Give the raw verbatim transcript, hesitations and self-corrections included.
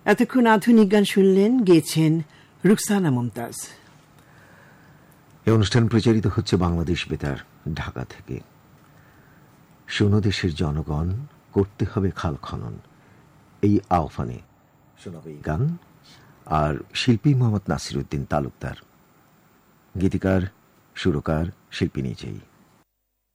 এতক্ষণ আধুনিক গান শুনলেন, গেয়েছেন রুকসানা মুমতাজ। এই অনুষ্ঠান প্রচারিত হচ্ছে বাংলাদেশ বেতার ঢাকা থেকে। শোনো দেশের জনগণ, করতে হবে খাল খনন, এই আহ্বানে শোনাবে এই গান। আর শিল্পী মোহাম্মদ নাসির উদ্দিন তালুকদার, গীতিকার সুরকার শিল্পী নিজেই।